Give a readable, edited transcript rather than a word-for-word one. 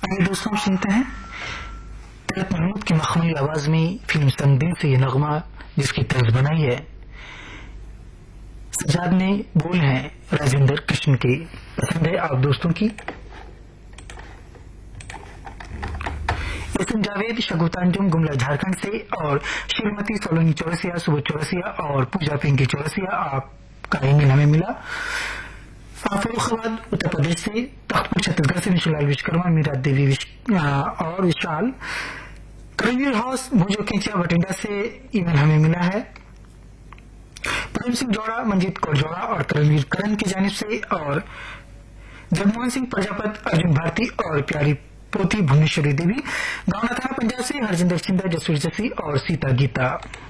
आइए दोस्तों सुनते हैं तिलक महमूद की मखमली आवाज में फिल्म संगीन से ये नगमा जिसकी तर्ज बनाई है सजाद ने, बोल हैं राजेंद्र कृष्ण की। पसंद है आप दोस्तों की। इसम जावेद शगुतांजुम गुमला झारखंड से और श्रीमती सोलोनी चौरसिया, सुबह चौरसिया और पूजा पिंकी चौरसिया आपका ईमेल हमें मिला। फरुखाबाद उत्तर प्रदेश से, तख्तपुर छत्तीसगढ़ से निशुलाल विश्वकर्मा, मीरा देवी और विशाल करणवीर हाउस भुजो केंचिया बठिंडा से ईमेल हमें मिला है। प्रेम सिंह जोड़ा, मंजीत कौर जोड़ा और करणवीर करण की जानिब से और जगमोहन सिंह प्रजापत, अर्जुन भारती और प्यारी पोती भुवनेश्वरी देवी, गावना थाना पंजाब से हरजिंदर सिंधा, जसवीर जसी और सीता गीता।